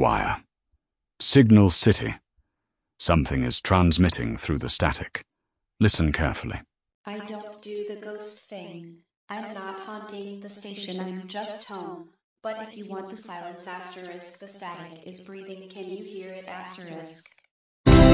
wire. Signal City. Something is transmitting through the static. Listen carefully. I don't do the ghost thing. I'm not haunting the station, I'm just home. But if you want the silence asterisk, the static is breathing. Can you hear it asterisk?